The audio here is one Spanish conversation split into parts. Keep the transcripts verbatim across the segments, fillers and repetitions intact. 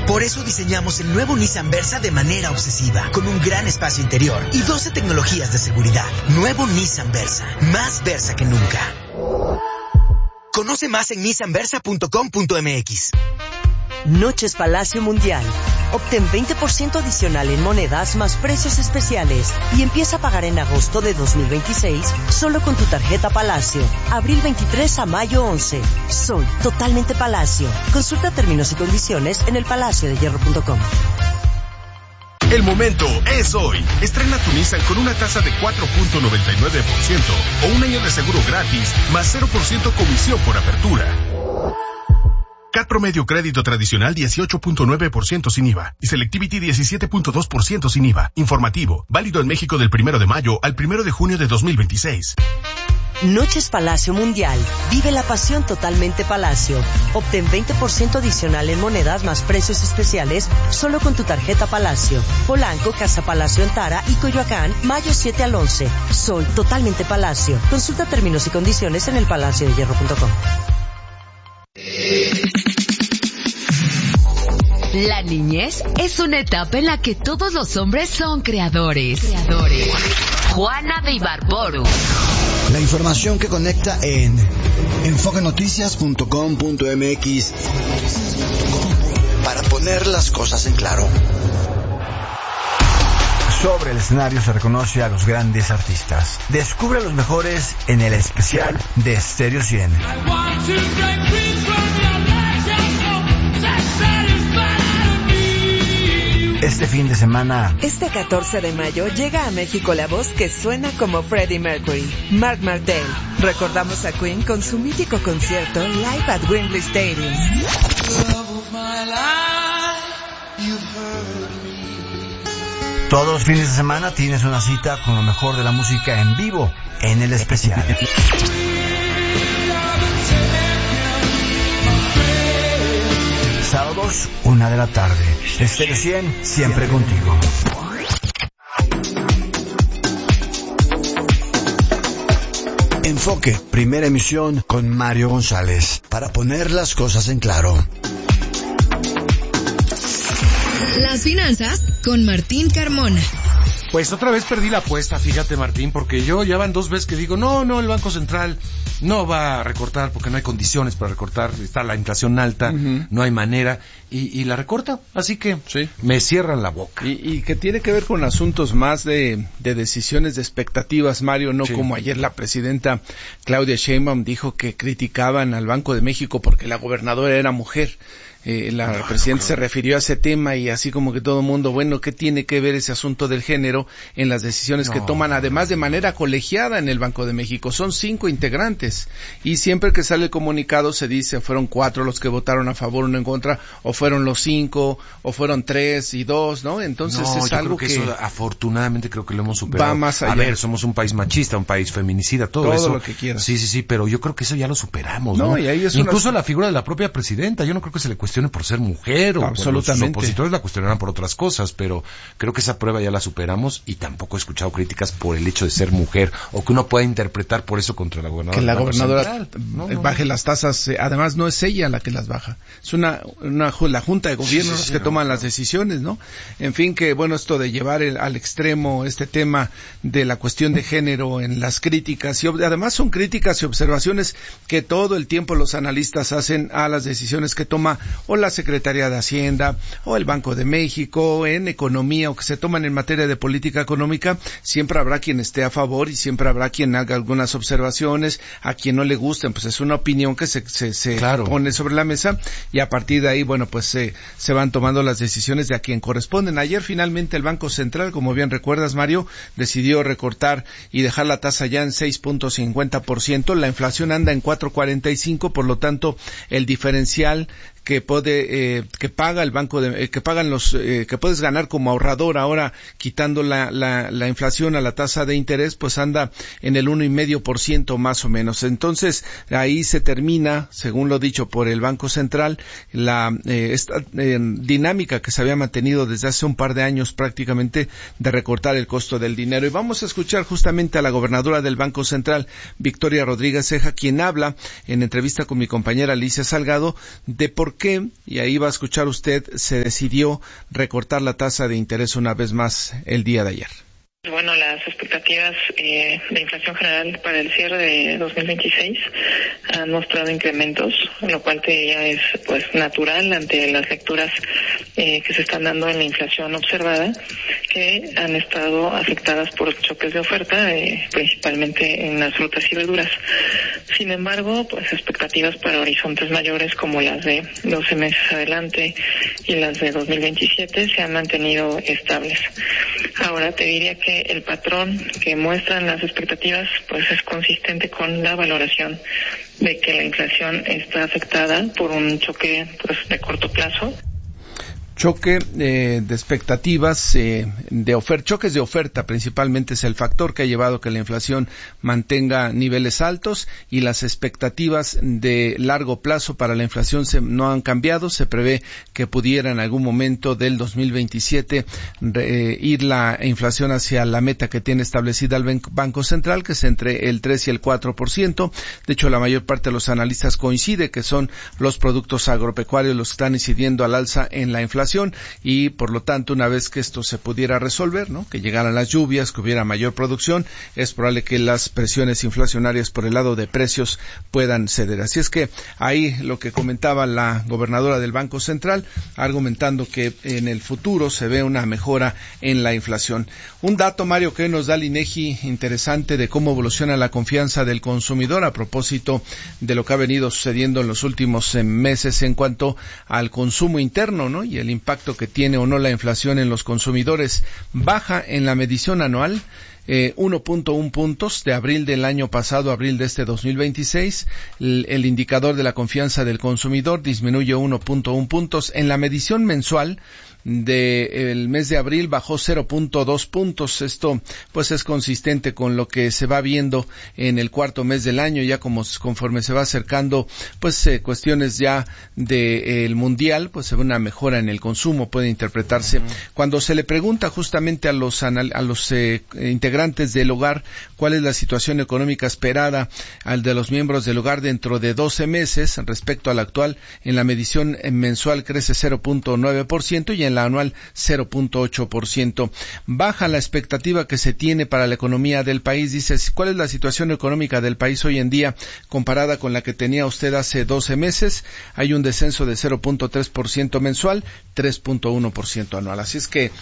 Por eso diseñamos el nuevo Nissan Versa de manera obsesiva, con un gran espacio interior y doce tecnologías de seguridad. Nuevo Nissan Versa, más Versa que nunca. Conoce más en nissan versa punto com punto m x. Noches Palacio Mundial. Obtén veinte por ciento adicional en monedas más precios especiales y empieza a pagar en agosto de dos mil veintiséis solo con tu tarjeta Palacio. Abril veintitrés a mayo once. Soy totalmente Palacio. Consulta términos y condiciones en el palacio de hierro punto com. El momento es hoy. Estrena tu Nissan con una tasa de cuatro punto noventa y nueve por ciento o un año de seguro gratis más cero por ciento comisión por apertura. C A T promedio crédito tradicional dieciocho punto nueve por ciento sin I V A y Selectivity diecisiete punto dos por ciento sin I V A. Informativo, válido en México del primero de mayo al primero de junio de dos mil veintiséis. Noches Palacio Mundial. Vive la pasión totalmente Palacio. Obtén veinte por ciento adicional en monedas más precios especiales solo con tu tarjeta Palacio. Polanco, Casa Palacio en Tara y Coyoacán, mayo siete al once. Soy totalmente Palacio. Consulta términos y condiciones en el palacio de hierro punto com. La niñez es una etapa en la que todos los hombres son creadores. Creadores. Juana de Ibarburu. La información que conecta en enfoque noticias punto com punto m x para poner las cosas en claro. Sobre el escenario se reconoce a los grandes artistas. Descubre a los mejores en el especial de Stereo cien. Este fin de semana... Este catorce de mayo llega a México la voz que suena como Freddie Mercury, Mark Martel. Recordamos a Queen con su mítico concierto Live at Wembley Stadium. Todos los fines de semana tienes una cita con lo mejor de la música en vivo en el especial. Sábados, una de la tarde. Stereo cien, siempre contigo. Enfoque, primera emisión con Mario González, para poner las cosas en claro. Las finanzas con Martín Carmona. Pues otra vez perdí la apuesta, fíjate Martín, porque yo ya van dos veces que digo, no, no, el Banco Central no va a recortar porque no hay condiciones para recortar, está la inflación alta, uh-huh. no hay manera, y, y la recorta, así que sí. me cierran la boca. Y, y que tiene que ver con asuntos más de, de decisiones, de expectativas, Mario, no sí. como ayer la presidenta Claudia Sheinbaum dijo que criticaban al Banco de México porque la gobernadora era mujer. Eh, la no, presidenta no, se refirió a ese tema y así como que todo el mundo, bueno, ¿qué tiene que ver ese asunto del género en las decisiones no, que toman, además de manera colegiada en el Banco de México? Son cinco integrantes y siempre que sale el comunicado se dice fueron cuatro los que votaron a favor, uno en contra, o fueron los cinco, o fueron tres y dos, ¿no? Entonces no, es yo algo creo que, que eso afortunadamente creo que lo hemos superado. Va más allá. A ver, somos un país machista, un país feminicida, todo, todo eso. Todo lo que quieras. Sí, sí, sí, pero yo creo que eso ya lo superamos, ¿no? no y ahí es Incluso una... la figura de la propia presidenta, yo no creo que se le cuestione por ser mujer. O absolutamente. Los opositores la cuestionarán por otras cosas, pero creo que esa prueba ya la superamos y tampoco he escuchado críticas por el hecho de ser mujer o que uno pueda interpretar por eso contra la gobernadora. Que la gobernadora Central. No, no, baje no. las tasas, eh, además no es ella la que las baja, es una, una la Junta de Gobierno sí, sí, sí, que no, toman no. las decisiones, ¿no? En fin, que bueno, esto de llevar el, al extremo este tema de la cuestión de género en las críticas, y además son críticas y observaciones que todo el tiempo los analistas hacen a las decisiones que toma o la Secretaría de Hacienda o el Banco de México en economía o que se toman en materia de política económica. Siempre habrá quien esté a favor y siempre habrá quien haga algunas observaciones, a quien no le gusten, pues es una opinión que se, se, se claro. pone sobre la mesa y a partir de ahí, bueno, pues se, se van tomando las decisiones de a quien corresponden. Ayer finalmente el Banco Central, como bien recuerdas, Mario, decidió recortar y dejar la tasa ya en seis punto cincuenta por ciento, la inflación anda en cuatro punto cuarenta y cinco, por lo tanto el diferencial que puede eh, que paga el banco de, eh, que pagan los eh, que puedes ganar como ahorrador ahora quitando la, la la inflación a la tasa de interés, pues anda en el uno y medio por ciento más o menos. Entonces ahí se termina, según lo dicho por el Banco Central, la eh, esta eh, dinámica que se había mantenido desde hace un par de años prácticamente de recortar el costo del dinero. Y vamos a escuchar justamente a la gobernadora del Banco Central, Victoria Rodríguez Ceja, quien habla en entrevista con mi compañera Alicia Salgado de por por qué, y ahí va a escuchar usted, se decidió recortar la tasa de interés una vez más el día de ayer. Bueno, las expectativas eh, de inflación general para el cierre de dos mil veintiséis han mostrado incrementos, lo cual te diría es pues natural ante las lecturas eh, que se están dando en la inflación observada, que han estado afectadas por choques de oferta, eh, principalmente en las frutas y verduras. Sin embargo, pues expectativas para horizontes mayores como las de doce meses adelante y las de dos mil veintisiete se han mantenido estables. Ahora te diría que el patrón que muestran las expectativas pues es consistente con la valoración de que la inflación está afectada por un choque pues de corto plazo. Choque eh, de expectativas, eh, de oferta, choques de oferta principalmente es el factor que ha llevado a que la inflación mantenga niveles altos, y las expectativas de largo plazo para la inflación se, no han cambiado. Se prevé que pudiera en algún momento del dos mil veintisiete eh, ir la inflación hacia la meta que tiene establecida el Banco Central, que es entre el tres y el cuatro por ciento. De hecho, la mayor parte de los analistas coincide que son los productos agropecuarios los que están incidiendo al alza en la inflación. Y por lo tanto, una vez que esto se pudiera resolver, ¿no?, que llegaran las lluvias, que hubiera mayor producción, es probable que las presiones inflacionarias por el lado de precios puedan ceder. Así es que ahí lo que comentaba la gobernadora del Banco Central, argumentando que en el futuro se ve una mejora en la inflación. Un dato, Mario, que nos da el INEGI interesante de cómo evoluciona la confianza del consumidor a propósito de lo que ha venido sucediendo en los últimos eh, meses en cuanto al consumo interno, ¿no?, y el impacto que tiene o no la inflación en los consumidores. Baja en la medición anual eh, uno punto uno puntos de abril del año pasado a abril de este dos mil veintiséis. El, el indicador de la confianza del consumidor disminuye uno punto uno puntos. En la medición mensual de el mes de abril bajó cero punto dos puntos. Esto pues es consistente con lo que se va viendo en el cuarto mes del año, ya como conforme se va acercando pues eh, cuestiones ya de eh, el mundial, pues se ve una mejora en el consumo, puede interpretarse. Uh-huh. Cuando se le pregunta justamente a los anal- a los eh, integrantes del hogar cuál es la situación económica esperada al de los miembros del hogar dentro de doce meses respecto a la actual, en la medición mensual crece cero punto nueve por ciento y en la anual cero punto ocho por ciento. Baja la expectativa que se tiene para la economía del país. Dice, ¿cuál es la situación económica del país hoy en día comparada con la que tenía usted hace doce meses? Hay un descenso de cero punto tres por ciento mensual, tres punto uno por ciento anual. Así es que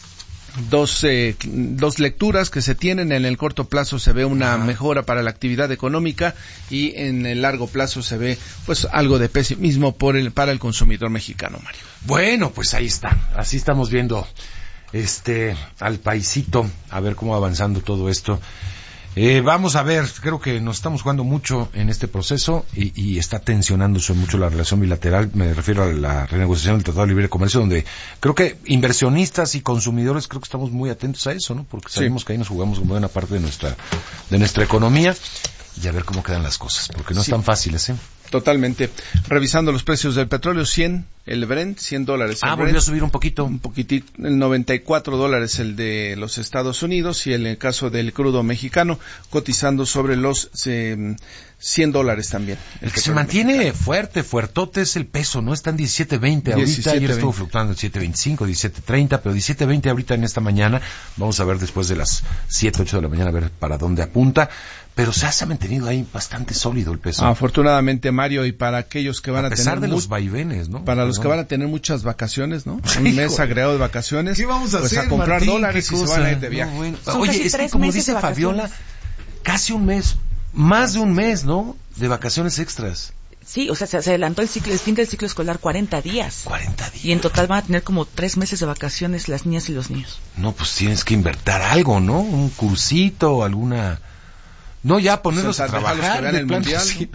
Dos, eh, dos lecturas que se tienen. En el corto plazo se ve una Ajá. mejora para la actividad económica, y en el largo plazo se ve pues algo de pesimismo por el, para el consumidor mexicano, Mario. Bueno, pues ahí está. Así estamos viendo este al paisito, a ver cómo va avanzando todo esto. Eh, vamos a ver, creo que nos estamos jugando mucho en este proceso y, y está tensionándose mucho la relación bilateral. Me refiero a la renegociación del Tratado de Libre Comercio, donde creo que inversionistas y consumidores creo que estamos muy atentos a eso, ¿no? Porque sabemos sí. que ahí nos jugamos como buena parte de nuestra de nuestra economía, y a ver cómo quedan las cosas, porque no sí. están fáciles, ¿eh? Totalmente. Revisando los precios del petróleo, cien, el Brent, cien dólares. Ah, Brent, volvió a subir un poquito. Un poquitito, el noventa y cuatro dólares el de los Estados Unidos, y en el caso del crudo mexicano, cotizando sobre los eh, cien dólares también. El, el que se mantiene mexicano. fuerte, fuertote es el peso, ¿no? Está en diecisiete veinte ahorita, ayer estuvo fluctuando en diecisiete veinticinco, diecisiete treinta, pero diecisiete veinte ahorita en esta mañana. Vamos a ver después de las siete, ocho de la mañana a ver para dónde apunta. Pero se ha mantenido ahí bastante sólido el peso. Afortunadamente, Mario, y para aquellos que van a, a pesar tener de los vaivenes, ¿no? Para Pero los no. que van a tener muchas vacaciones, ¿no? Un mes agregado de vacaciones. ¿Qué vamos a pues hacer, a comprar Martín, dólares y se van a ir de viaje. No, bueno. Oye, es que como dice Fabiola, casi un mes, más de un mes, ¿no? De vacaciones extras. Sí, o sea, se adelantó el ciclo, el fin del ciclo escolar cuarenta días. cuarenta días. Y en total van a tener como tres meses de vacaciones las niñas y los niños. No, pues tienes que invertir algo, ¿no? Un cursito, alguna... No, ya ponerlos a trabajar que vean el mundial. Sí.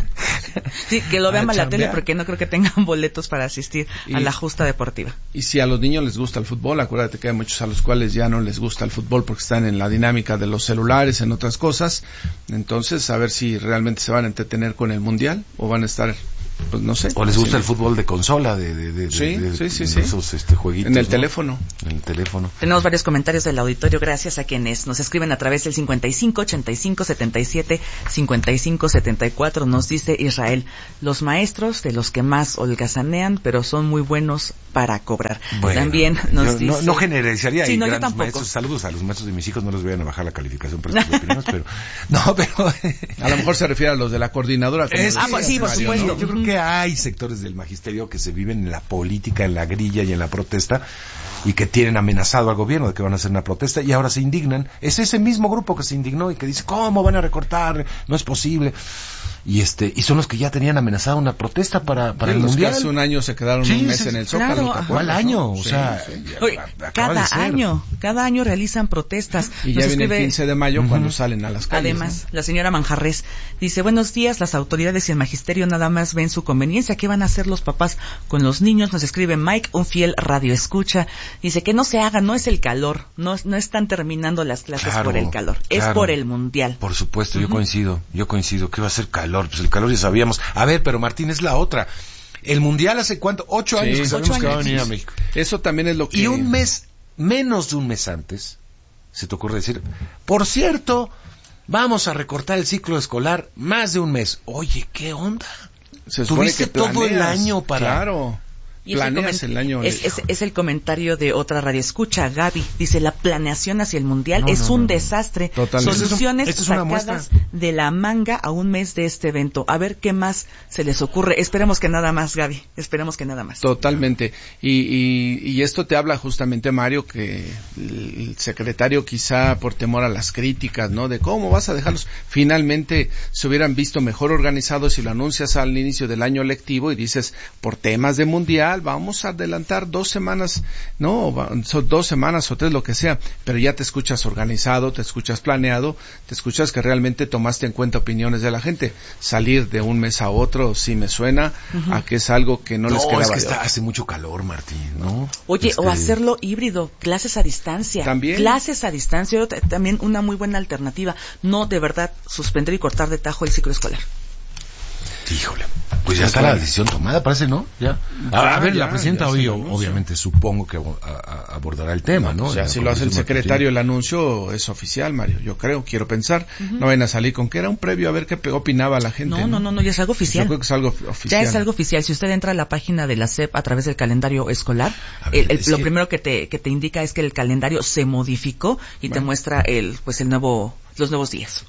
sí, que lo vean a la tele, porque no creo que tengan boletos para asistir y, a la justa deportiva. Y si a los niños les gusta el fútbol, acuérdate que hay muchos a los cuales ya no les gusta el fútbol porque están en la dinámica de los celulares, en otras cosas. Entonces, a ver si realmente se van a entretener con el mundial o van a estar pues no sé. O les gusta sí. el fútbol de consola, de, de, de, sí, de, sí, sí, de sí. esos este, jueguitos. En el ¿no? teléfono. En el teléfono. Tenemos varios comentarios del auditorio, gracias a quienes nos escriben a través del cincuenta y cinco, ochenta y cinco, setenta y siete, cincuenta y cinco, setenta y cuatro. Nos dice Israel, los maestros de los que más holgazanean, pero son muy buenos para cobrar. Bueno, También nos yo dice... No, no generalizaría. Sí, hay no, yo grandes tampoco. maestros. Saludos a los maestros de mis hijos, no les voy a bajar la calificación por estas opiniones, pero... No, pero... A lo mejor se refiere a los de la coordinadora. Es, ah, pues, sí, por Mario, supuesto. ¿no? Yo creo que hay sectores del magisterio que se viven en la política, en la grilla y en la protesta y que tienen amenazado al gobierno de que van a hacer una protesta y ahora se indignan. Es ese mismo grupo que se indignó y que dice, ¿cómo van a recortar? No es posible. Y este y son los que ya tenían amenazada una protesta para, para sí, el los mundial. Que hace un año se quedaron sí, un mes sí, en el claro, Zócalo. ¿Cuál año? O sí, sea, sí. Oye, cada año, cada año realizan protestas. Y ya Nos viene escribe, el quince de mayo uh-huh. cuando salen a las calles. Además, ¿no? la señora Manjarres dice, buenos días, las autoridades y el magisterio nada más ven su conveniencia. ¿Qué van a hacer los papás con los niños? Nos escribe Mike, un fiel radio escucha. Dice que no se haga, no es el calor, no, no están terminando las clases claro, por el calor, es claro. por el mundial. Por supuesto, uh-huh. yo coincido, yo coincido, que va a ser calor, pues el calor ya sabíamos. A ver, pero Martín, es la otra. El mundial hace cuánto, ocho sí, años que sabemos ocho que va a años. venir a México. Eso también es lo que... Y un mes, menos de un mes antes, se te ocurre decir, por cierto, vamos a recortar el ciclo escolar más de un mes. Oye, ¿qué onda? Se Tuviste que planeas, todo el año para... Claro. Y es el, Planeas el año es, es, es el comentario de otra radioescucha, Gaby. Dice, la planeación hacia el mundial no, es no, un no, desastre. Totalmente. Soluciones Esto es, esto es sacadas de la manga a un mes de este evento. A ver qué más se les ocurre. Esperemos que nada más, Gaby. Esperemos que nada más. Totalmente. Y, y, y esto te habla justamente, Mario, que el secretario quizá por temor a las críticas, ¿no? De cómo vas a dejarlos. Finalmente se hubieran visto mejor organizados si lo anuncias al inicio del año lectivo y dices, por temas de mundial, vamos a adelantar dos semanas, no, son dos semanas o tres, lo que sea, pero ya te escuchas organizado, te escuchas planeado, te escuchas que realmente tomaste en cuenta opiniones de la gente. Salir de un mes a otro sí me suena uh-huh. a que es algo que no, no les queda. Es que está, hace mucho calor, Martín, ¿no? Oye, es o que... hacerlo híbrido, clases a distancia. También. Clases a distancia, también una muy buena alternativa. No, de verdad, suspender y cortar de tajo el ciclo escolar. Híjole, pues ya está la decisión tomada, parece, ¿no? Ya. A, a ver, ya, la presidenta hoy, obviamente, supongo que a, a, abordará el tema, ¿no? O sea, si lo hace el secretario, el anuncio es oficial, Mario, yo creo, quiero pensar. Uh-huh. No van a salir con que era un previo a ver qué opinaba la gente. No, no, no, no, ya es algo oficial. Yo creo que es algo oficial. Ya es algo oficial. Si usted entra a la página de la S E P a través del calendario escolar, ver, el, el, lo que... primero que te, que te indica es que el calendario se modificó y bueno. te muestra el, pues el nuevo, los nuevos días.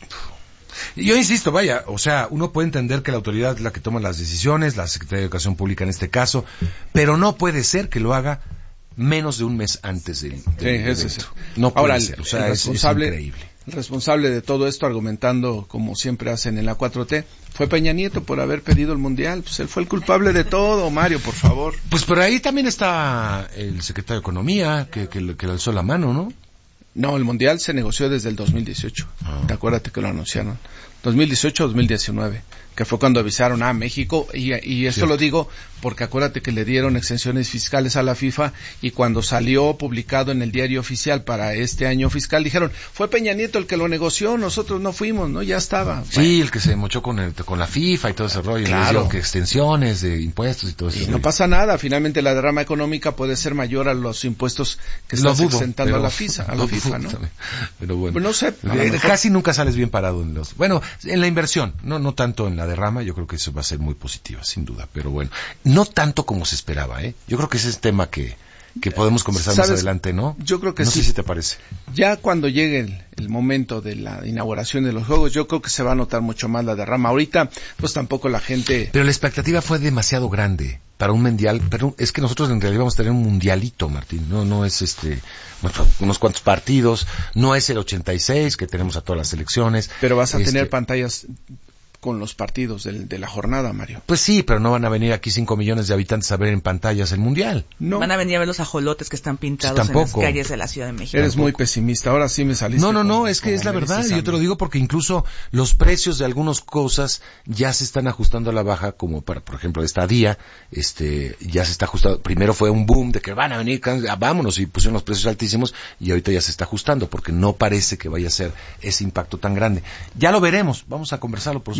Yo insisto, vaya, o sea, uno puede entender que la autoridad es la que toma las decisiones, la Secretaría de Educación Pública en este caso, pero no puede ser que lo haga menos de un mes antes del, del sí, evento. No puede Ahora, ser, o sea, el es, responsable, es increíble. El responsable de todo esto, argumentando como siempre hacen en la cuatro T, fue Peña Nieto por haber pedido el Mundial. Pues él fue el culpable de todo, Mario, por favor. Pues por ahí también está el secretario de Economía, que, que, que le alzó la mano, ¿no? No, el Mundial se negoció desde el dos mil dieciocho. Ah. ¿Te acuerdas que lo anunciaron? dos mil dieciocho a dos mil diecinueve, que fue cuando avisaron a México, y, y esto Cierto. Lo digo porque acuérdate que le dieron exenciones fiscales a la FIFA, y cuando salió publicado en el diario oficial para este año fiscal, dijeron, fue Peña Nieto el que lo negoció, nosotros no fuimos, ¿no? Ya estaba. Sí, bueno. El que se mochó con el, con la FIFA y todo ese rollo, claro. que extensiones de impuestos y todo eso. Y no pasa nada, finalmente la derrama económica puede ser mayor a los impuestos que estás dudo, exentando pero, a la FIFA, a la FIFA, ¿no? Pero bueno, pero no sé, eh, casi nunca sales bien parado en los, bueno, en la inversión, no, no tanto en la derrama, yo creo que eso va a ser muy positiva, sin duda, pero bueno, no tanto como se esperaba, ¿eh? Yo creo que ese es tema que, que podemos conversar más adelante, ¿no? Yo creo que no sí. sé si te parece. Ya cuando llegue el, el momento de la inauguración de los Juegos, yo creo que se va a notar mucho más la derrama. Ahorita, pues tampoco la gente... Pero la expectativa fue demasiado grande para un mundial, pero es que nosotros en realidad vamos a tener un mundialito, Martín, no, no es este, bueno, unos cuantos partidos, no es el ochenta y seis que tenemos a todas las selecciones. Pero vas a este, tener pantallas con los partidos del, de la jornada, Mario. Pues sí, pero no van a venir aquí cinco millones de habitantes a ver en pantallas el mundial. No. Van a venir a ver los ajolotes que están pintados sí, en las calles de la Ciudad de México. Eres tampoco. Muy pesimista, ahora sí me saliste. No, no, no, como, es que es la verdad, yo te lo mí. digo porque incluso los precios de algunas cosas ya se están ajustando a la baja, como para, por ejemplo, esta día, este, ya se está ajustando. Primero fue un boom de que van a venir, vámonos, y pusieron los precios altísimos, y ahorita ya se está ajustando, porque no parece que vaya a ser ese impacto tan grande. Ya lo veremos, vamos a conversarlo, por supuesto.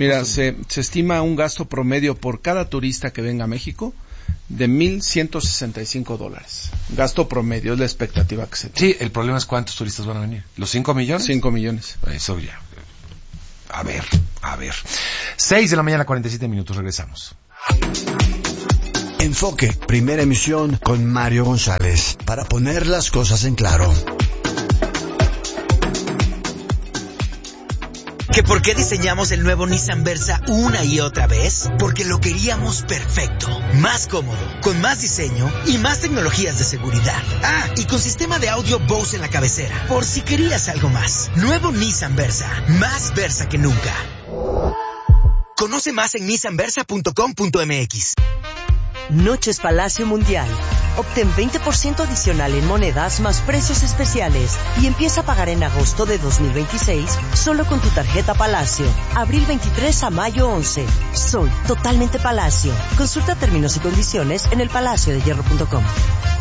Mira, se, se estima un gasto promedio por cada turista que venga a México de mil ciento sesenta y cinco dólares. Gasto promedio, es la expectativa que se tiene. Sí, el problema es cuántos turistas van a venir. ¿Los cinco millones? Cinco millones. Eso ya. A ver, a ver. Seis de la mañana, cuarenta y siete minutos, regresamos. Enfoque, primera emisión con Mario González, para poner las cosas en claro. ¿Que por qué diseñamos el nuevo Nissan Versa una y otra vez? Porque lo queríamos perfecto, más cómodo, con más diseño y más tecnologías de seguridad. Ah, y con sistema de audio Bose en la cabecera, por si querías algo más. Nuevo Nissan Versa, más Versa que nunca. Conoce más en nissan versa punto com punto m x. Noches Palacio Mundial. Obtén veinte por ciento adicional en monedas más precios especiales y empieza a pagar en agosto de dos mil veintiséis solo con tu tarjeta Palacio. Abril veintitrés a mayo once. Sol totalmente Palacio. Consulta términos y condiciones en el palacio de hierro punto com.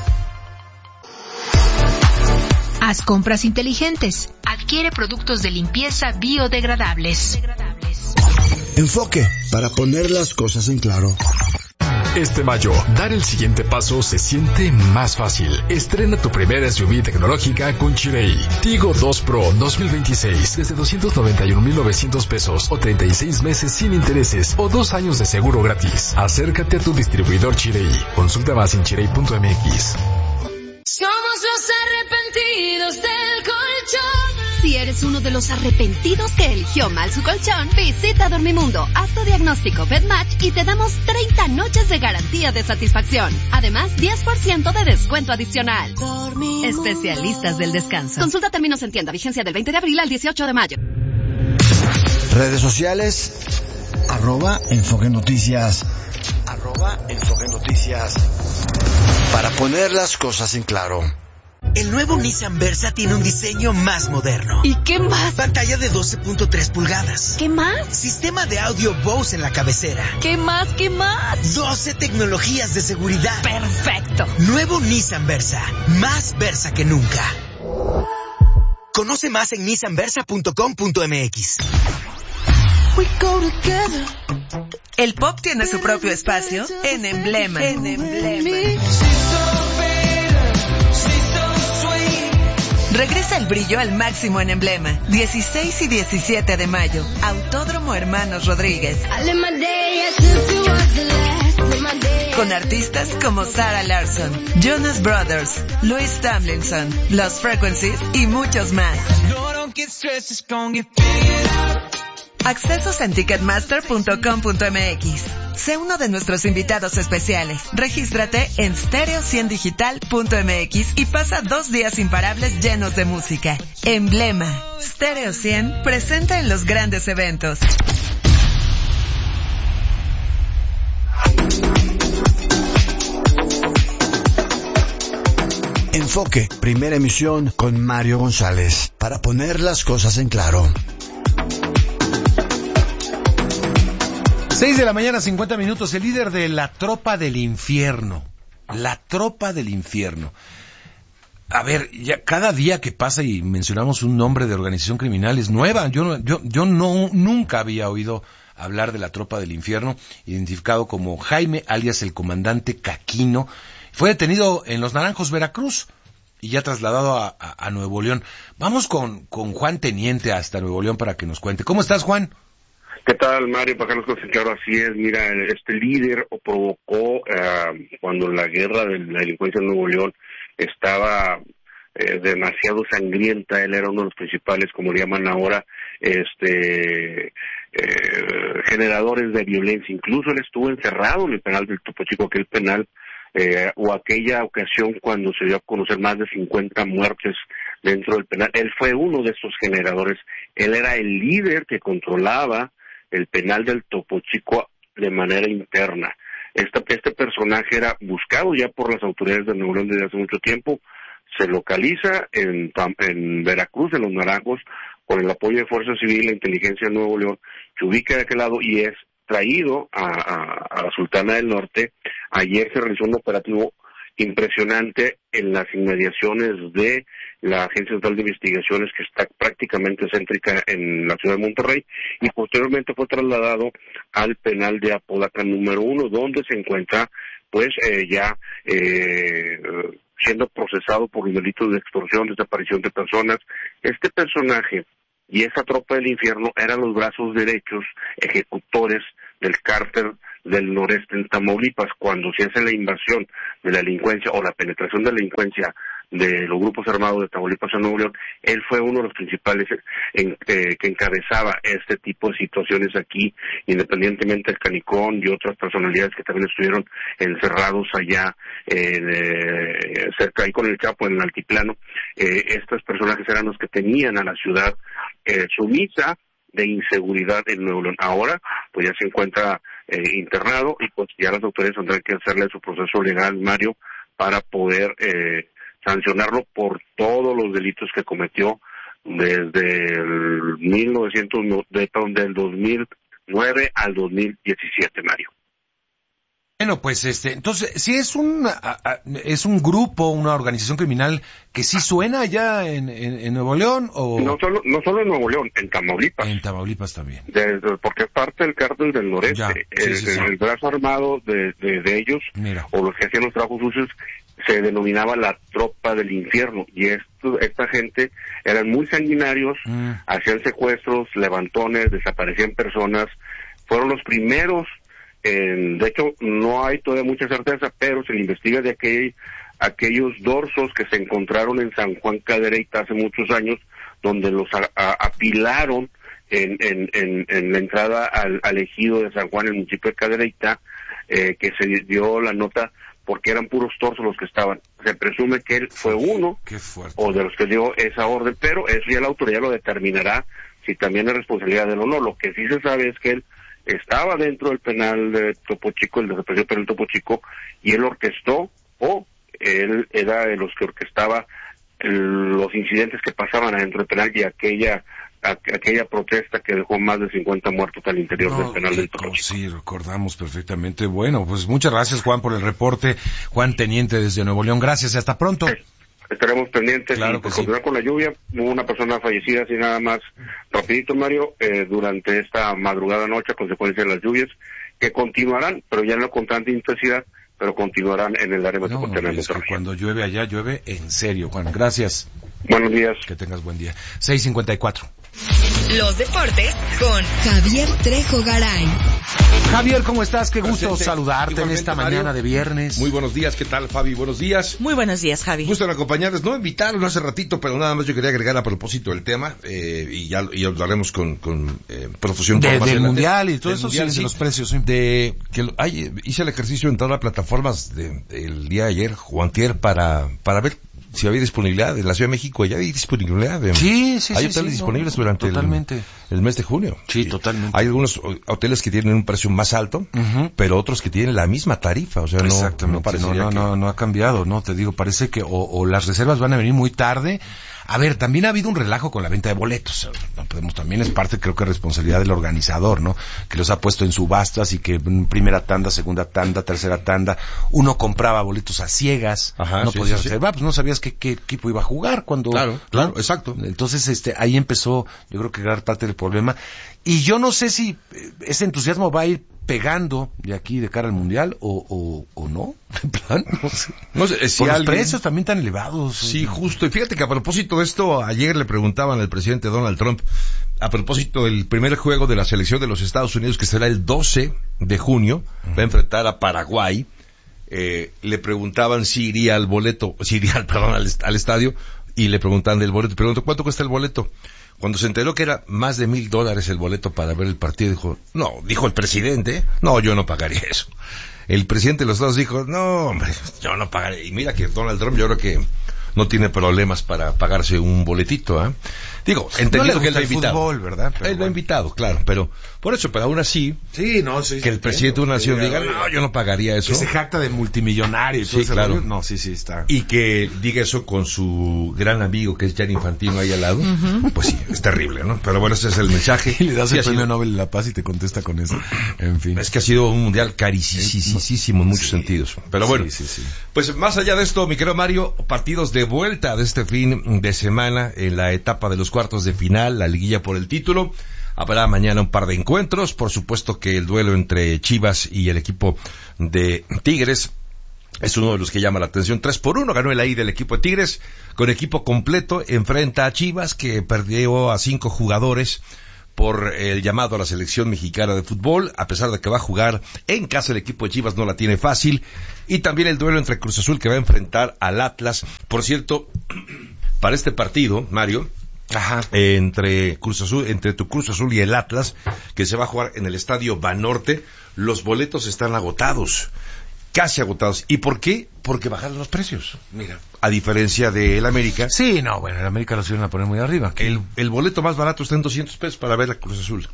Haz compras inteligentes. Adquiere productos de limpieza biodegradables. Enfoque, para poner las cosas en claro. Este mayo, dar el siguiente paso se siente más fácil. Estrena tu primera S U V tecnológica con Chery. Tigo dos Pro dos mil veintiséis desde doscientos noventa y uno mil novecientos pesos o treinta y seis meses sin intereses o dos años de seguro gratis. Acércate a tu distribuidor Chery. Consulta más en chery punto m x. Somos los arrepentidos del colchón. Si eres uno de los arrepentidos que eligió mal su colchón, visita Dormimundo, haz tu diagnóstico FedMatch y te damos treinta noches de garantía de satisfacción. Además, diez por ciento de descuento adicional. Dormimundo. Especialistas del descanso. Consulta términos en tienda, vigencia del veinte de abril al dieciocho de mayo. Redes sociales, arroba Enfoque Noticias, arroba Enfoque Noticias, para poner las cosas en claro. El nuevo Nissan Versa tiene un diseño más moderno. ¿Y qué más? Pantalla de doce punto tres pulgadas. ¿Qué más? Sistema de audio Bose en la cabecera. ¿Qué más? ¿Qué más? doce tecnologías de seguridad. ¡Perfecto! Nuevo Nissan Versa. Más Versa que nunca. Conoce más en nissan versa punto com punto m x. El pop tiene su propio espacio en Emblema. En Emblema. Regresa el brillo al máximo en Emblema. dieciséis y diecisiete de mayo. Autódromo Hermanos Rodríguez. Con artistas como Sarah Larson, Jonas Brothers, Louis Tomlinson, Los Frequencies y muchos más. Accesos en ticketmaster punto com punto m x. Sé uno de nuestros invitados especiales. Regístrate en stereo cien digital punto m x y pasa dos días imparables llenos de música. Emblema. Stereo cien presenta en los grandes eventos. Enfoque, primera emisión con Mario González, para poner las cosas en claro. Seis de la mañana, cincuenta minutos. El líder de la Tropa del Infierno. La Tropa del Infierno. A ver, ya cada día que pasa y mencionamos un nombre de organización criminal es nueva. Yo, no, yo, yo no, nunca había oído hablar de la Tropa del Infierno, identificado como Jaime, alias el comandante Caquino. Fue detenido en Los Naranjos, Veracruz, y ya trasladado a, a, a Nuevo León. Vamos con, con Juan Teniente hasta Nuevo León para que nos cuente. ¿Cómo estás, Juan? ¿Qué tal, Mario? Para que nos conocen, claro, así es. Mira, este líder provocó eh, cuando la guerra de la delincuencia en Nuevo León estaba eh, demasiado sangrienta. Él era uno de los principales, como le llaman ahora, este eh, generadores de violencia. Incluso él estuvo encerrado en el penal del Topo Chico, aquel penal, eh, o aquella ocasión cuando se dio a conocer más de cincuenta muertes dentro del penal. Él fue uno de esos generadores. Él era el líder que controlaba el penal del Topo Chico de manera interna. Este, este personaje era buscado ya por las autoridades de Nuevo León desde hace mucho tiempo. Se localiza en, en Veracruz, en Los Naranjos, con el apoyo de Fuerza Civil e Inteligencia de Nuevo León, se ubica de aquel lado y es traído a, a, a la Sultana del Norte. Ayer se realizó un operativo impresionante en las inmediaciones de la Agencia Central de Investigaciones, que está prácticamente céntrica en la ciudad de Monterrey, y posteriormente fue trasladado al penal de Apodaca número uno, donde se encuentra pues eh, ya eh, siendo procesado por los delitos de extorsión, desaparición de personas. Este personaje y esa tropa del infierno eran los brazos derechos ejecutores del cártel del noreste en Tamaulipas. Cuando se hace la invasión de la delincuencia o la penetración de la delincuencia de los grupos armados de Tamaulipas en Nuevo León, él fue uno de los principales en, eh, que encabezaba este tipo de situaciones aquí, independientemente del Canicón y otras personalidades que también estuvieron encerrados allá eh, cerca ahí con el Chapo en el altiplano. Eh, estos personajes eran los que tenían a la ciudad eh, sumisa de inseguridad en Nuevo León. Ahora pues ya se encuentra eh, internado y pues ya las autoridades tendrán que hacerle su proceso legal, Mario, para poder eh, sancionarlo por todos los delitos que cometió desde el mil novecientos de, del dos mil nueve al dos mil diecisiete, Mario. Bueno, pues este, entonces, si es un a, a, es un grupo, una organización criminal que sí suena allá en, en, en Nuevo León, o no solo no solo en Nuevo León, en Tamaulipas. En Tamaulipas también. Desde, porque es parte del cártel del noreste, ya, sí, el, sí, sí. el brazo armado de, de, de ellos, Mira. o los que hacían los trabajos sucios, se denominaba la tropa del infierno, y esto, esta gente eran muy sanguinarios, mm. hacían secuestros, levantones, desaparecían personas, fueron los primeros. En, de hecho, no hay todavía mucha certeza, pero se le investiga de aquel, aquellos dorsos que se encontraron en San Juan Cadereyta hace muchos años, donde los a, a, apilaron en, en, en, en la entrada al, al ejido de San Juan, en el municipio de Cadereyta, eh, que se dio la nota porque eran puros torsos los que estaban. Se presume que él fue uno, o de los que dio esa orden, pero eso ya la autoridad lo determinará, si también es responsabilidad de él o no. Lo que sí se sabe es que él estaba dentro del penal de Topo Chico, el desaparecido penal de Topo Chico, y él orquestó, o él era de los que orquestaba el, los incidentes que pasaban adentro del penal y aquella a, aquella protesta que dejó más de cincuenta muertos al interior no, del penal del Topo Chico. Sí, recordamos perfectamente. Bueno, pues muchas gracias, Juan, por el reporte. Juan Teniente desde Nuevo León, gracias y hasta pronto. Sí. Estaremos pendientes claro y por continuar sí. con la lluvia. Hubo una persona fallecida, así nada más rapidito, Mario, eh, durante esta madrugada noche a consecuencia de las lluvias, que continuarán, pero ya no con tanta intensidad, pero continuarán en el área metropolitana. No, es que cuando llueve allá, llueve en serio, Juan. Gracias. Buenos días. Que tengas buen día. seis cincuenta y cuatro. Los deportes con Javier Trejo Garay. Javier, ¿cómo estás? Qué gusto Presente. saludarte Igualmente, en esta Mario. mañana de viernes. Muy buenos días, ¿qué tal, Fabi? Buenos días. Muy buenos días, Javi. Gusto en acompañarles. No me invitaron hace ratito, pero nada más yo quería agregar a propósito del tema, eh, y ya y hablaremos con, con eh, profusión. De, del mundial y todo eso, mundial, sí, sí, de los precios, sí. De que lo- ay, hice el ejercicio en todas las plataformas de, el día de ayer, Juantier, para, para ver si había disponibilidad en la Ciudad de México. Ya hay disponibilidad. De, Sí, sí, hay sí, hoteles sí, disponibles no, durante el, totalmente. el mes de junio. Sí, totalmente. Hay algunos hoteles que tienen un precio más alto, Ujú. pero otros que tienen la misma tarifa. O sea, no, no Exactamente, no, parecería no, que- no, no ha cambiado, no, te digo, parece que o, o las reservas van a venir muy tarde. A ver, también ha habido un relajo con la venta de boletos. No podemos, también es parte, creo que responsabilidad del organizador, ¿no? Que los ha puesto en subastas y que en primera tanda, segunda tanda, tercera tanda, uno compraba boletos a ciegas, Ajá, no sí, podías sí, sí. reservar, pues no sabías qué, qué equipo iba a jugar cuando. Claro, claro, exacto. Entonces, este, ahí empezó, yo creo que gran parte del problema. Y yo no sé si eh, ese entusiasmo va a ir pegando de aquí de cara al mundial o, o, o no, en plan, no sé. No sé, eh, si Por los alguien- precios también tan elevados. Sí, justo. Y fíjate que a propósito de esto, ayer le preguntaban al presidente Donald Trump, a propósito del primer juego de la selección de los Estados Unidos, que será el doce de junio, va a enfrentar a Paraguay, eh, le preguntaban si iría al boleto, si iría al, perdón, al, est- al estadio, y le preguntaban del boleto, preguntó, ¿cuánto cuesta el boleto? Cuando se enteró que era más de mil dólares el boleto para ver el partido, dijo, no, dijo el presidente, no, yo no pagaría eso. El presidente de los Estados dijo, no, hombre, yo no pagaré. Y mira que Donald Trump, yo creo que no tiene problemas para pagarse un boletito, ¿eh? Digo, entendiendo no que él va invitado. Fútbol, ¿verdad? Pero él bueno. va invitado, claro, pero por eso, pero aún así, sí, no, sí, que el presidente de una nación diga, no, yo no pagaría eso. Que se jacta de multimillonario y todo sí, ese claro. rollo. No, sí, sí, está. Y que diga eso con su gran amigo que es Gianni Infantino ahí al lado, uh-huh. Pues sí, es terrible, ¿no? Pero bueno, ese es el mensaje. Y le das sí, el premio sido... Nobel de la Paz y te contesta con eso. En fin. Es que ha sido un mundial carísimo en muchos sí. sentidos. Pero bueno, sí, sí, sí. Pues más allá de esto, mi querido Mario, partidos de vuelta de este fin de semana en la etapa de los cuartos de final, la liguilla por el título. Habrá mañana un par de encuentros, por supuesto que el duelo entre Chivas y el equipo de Tigres es uno de los que llama la atención. tres por uno ganó el ahí del equipo de Tigres, con equipo completo, enfrenta a Chivas, que perdió a cinco jugadores por el llamado a la selección mexicana de fútbol, a pesar de que va a jugar en casa, el equipo de Chivas no la tiene fácil. Y también el duelo entre Cruz Azul, que va a enfrentar al Atlas. Por cierto, para este partido, Mario, Ajá. entre Cruz Azul, entre tu Cruz Azul y el Atlas, que se va a jugar en el Estadio Banorte, los boletos están agotados, casi agotados. ¿Y por qué? Porque bajaron los precios. Mira, a diferencia del América. Sí, no, bueno, el América los iban a poner muy arriba. El, el boleto más barato está en doscientos pesos para ver la Cruz Azul.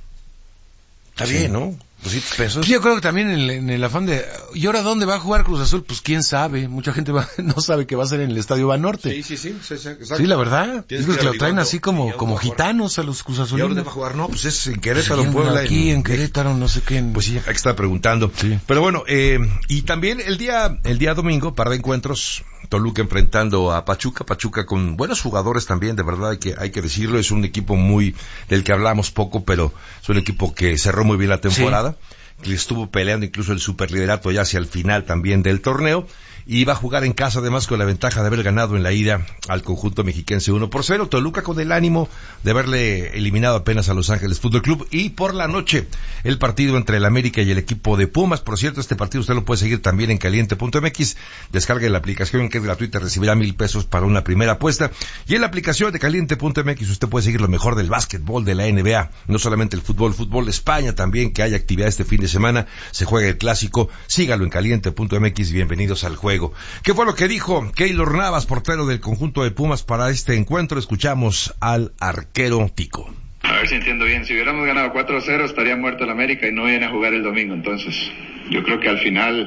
Está sí. bien, ¿no? doscientos pesos. Yo creo que también en el, en el afán de... ¿Y ahora dónde va a jugar Cruz Azul? Pues quién sabe. Mucha gente va, no sabe que va a ser en el Estadio Banorte. Sí, sí, sí. sí, sí, exacto. Sí, la verdad. Tienes Digo que que lo traen así como, como gitanos a los Cruz Azulinos. ¿Y ahora dónde va a jugar? No, pues es en Querétaro, pues Puebla. Aquí en, en Querétaro, no sé qué. En... Pues sí, hay que estar preguntando. Sí. Pero bueno, eh, y también el día, el día domingo, par de encuentros, Toluca enfrentando a Pachuca, Pachuca con buenos jugadores también, de verdad hay que, hay que decirlo, es un equipo muy, del que hablamos poco, pero es un equipo que cerró muy bien la temporada. Sí. Que estuvo peleando incluso el superliderato ya hacia el final también del torneo, y va a jugar en casa además con la ventaja de haber ganado en la ida al conjunto mexiquense uno por cero. Toluca con el ánimo de haberle eliminado apenas a Los Ángeles Fútbol Club. Y por la noche el partido entre el América y el equipo de Pumas. Por cierto, este partido usted lo puede seguir también en caliente punto m x. Descargue la aplicación, que es gratuita, recibirá mil pesos para una primera apuesta. Y en la aplicación de caliente punto m x usted puede seguir lo mejor del básquetbol, de la N B A, no solamente el fútbol, fútbol de España también, que hay actividad este fin de semana. Se juega el clásico, sígalo en caliente punto m x. Bienvenidos al juego. ¿Qué fue lo que dijo Keylor Navas, portero del conjunto de Pumas, para este encuentro? Escuchamos al arquero Tico. A ver si entiendo bien, si hubiéramos ganado cuatro cero estaría muerto el América y no viene a jugar el domingo. Entonces yo creo que al final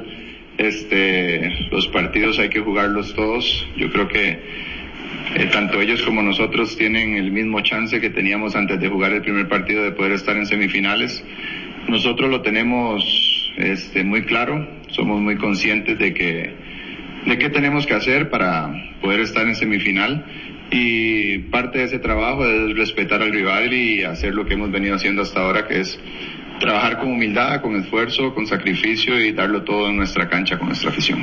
este los partidos hay que jugarlos todos. Yo creo que eh, tanto ellos como nosotros tienen el mismo chance que teníamos antes de jugar el primer partido de poder estar en semifinales. Nosotros lo tenemos este muy claro, somos muy conscientes de que de qué tenemos que hacer para poder estar en semifinal, y parte de ese trabajo es respetar al rival y hacer lo que hemos venido haciendo hasta ahora, que es trabajar con humildad, con esfuerzo, con sacrificio y darlo todo en nuestra cancha con nuestra afición.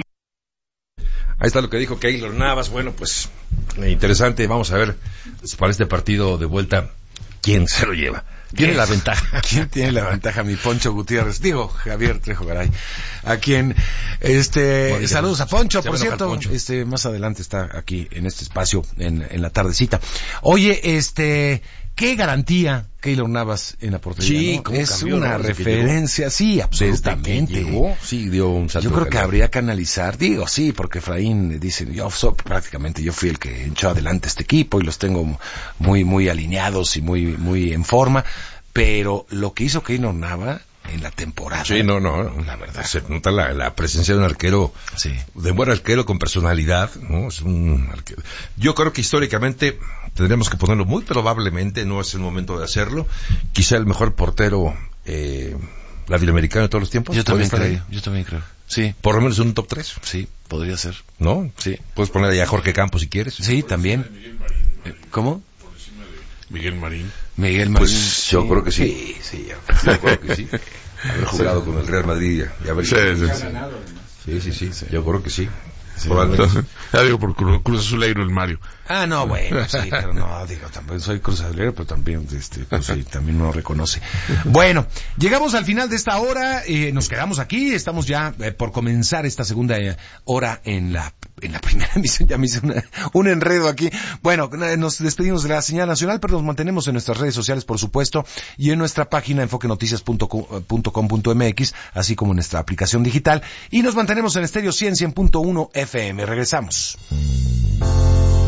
Ahí está lo que dijo Keylor Navas. Bueno, pues interesante. Vamos a ver para este partido de vuelta quién se lo lleva. Tiene la ventaja. ¿Quién tiene la ventaja? Mi Poncho Gutiérrez. Digo, Javier Trejo Garay. A quien, este, bueno, saludos a Poncho, por cierto. Poncho. Este, más adelante está aquí en este espacio, en, en la tardecita. Oye, este, qué garantía Keylor Navas en la portería. Sí, ¿no? Es cambió, una ¿no? referencia, sí, absolutamente. Llegó, sí, dio un salto. Yo creo que habría que analizar, digo, sí, porque Efraín dice, yo so, prácticamente yo fui el que echó adelante este equipo y los tengo muy, muy alineados y muy, muy en forma, pero lo que hizo Keylor Navas en la temporada. Sí, no, no, la verdad. Se nota la, la presencia de un arquero, sí. de un buen arquero con personalidad, ¿no? Es un arquero. Yo creo que históricamente tendríamos que ponerlo muy probablemente, no es el momento de hacerlo, quizá el mejor portero eh, latinoamericano de todos los tiempos. Yo también creo, yo también creo. Sí. Por lo menos en un top tres. Sí, podría ser. ¿No? Sí. Puedes poner allá a Jorge Campos si quieres. Sí, también. ¿Cómo? Miguel Marín. Miguel Marín. Pues yo sí. creo que sí. Sí, sí, yo, yo creo que sí. Haber jugado sí. con el Real Madrid y haber sí, sí, sí. sí, sí, sí, yo creo que sí. Sí, ya digo por Cruz Azulero el Mario. Ah, no, bueno, sí, pero no, digo, también soy Cruz Azulero, pero también, este, pues sí, también no reconoce. Bueno, llegamos al final de esta hora, eh, nos quedamos aquí, estamos ya eh, por comenzar esta segunda eh, hora en la, en la primera emisión, ya me hice una, un enredo aquí. Bueno, nos despedimos de la señal nacional, pero nos mantenemos en nuestras redes sociales, por supuesto, y en nuestra página enfoque noticias punto com punto m x, así como en nuestra aplicación digital, y nos mantenemos en Estéreo cien, cien punto uno F M. Regresamos.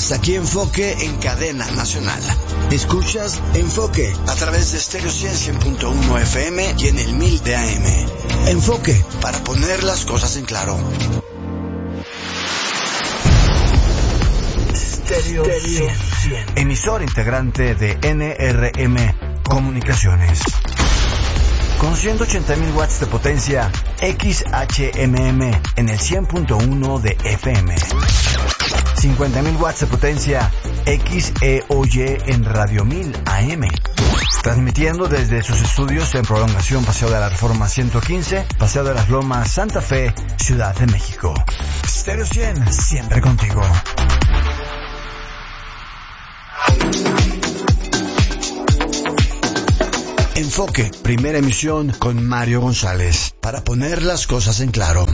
Hasta aquí Enfoque en cadena nacional. Escuchas Enfoque a través de Stereo cien punto uno F M y en el mil de A M. Enfoque, para poner las cosas en claro. Stereo cien, emisor integrante de N R M Comunicaciones. Con ciento ochenta mil watts de potencia X H M M en el cien punto uno de F M. cincuenta mil watts de potencia X E O Y en Radio mil A M. Transmitiendo desde sus estudios en Prolongación Paseo de la Reforma ciento quince, Paseo de las Lomas, Santa Fe, Ciudad de México. Stereo cien, siempre contigo. Enfoque, primera emisión con Mario González, para poner las cosas en claro.